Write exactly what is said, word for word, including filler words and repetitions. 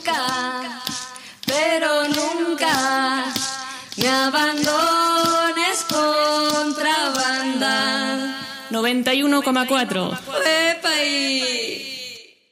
nunca, pero nunca me abandones, contrabanda. noventa y uno coma cuatro. ¡Epa! Y...